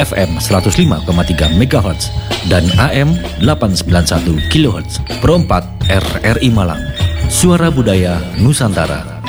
FM 105,3 MHz dan AM 891 kHz. Pro 4 RRI Malang. Suara Budaya Nusantara.